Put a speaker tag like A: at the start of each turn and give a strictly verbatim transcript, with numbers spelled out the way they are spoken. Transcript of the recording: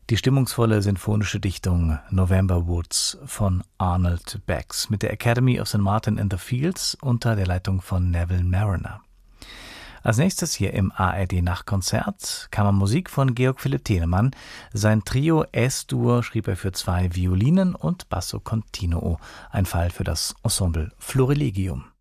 A: Die stimmungsvolle sinfonische Dichtung November Woods von Arnold Becks mit der Academy of Saint Martin in the Fields unter der Leitung von Neville Marriner. Als nächstes hier im A R D-Nachtkonzert Kammermusik von Georg Philipp Telemann. Sein Trio Es-Dur schrieb er für zwei Violinen und Basso Continuo, ein Fall für das Ensemble Florilegium.